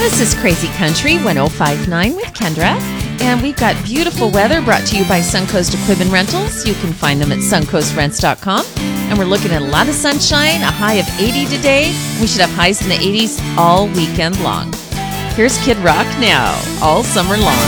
This is Crazy Country 1059 with Kendra, and we've got beautiful weather brought to you by Suncoast Equipment Rentals. You can find them at suncoastrents.com, and we're looking at a lot of sunshine, a high of 80 today. We should have highs in the 80s all weekend long. Here's Kid Rock now, all summer long.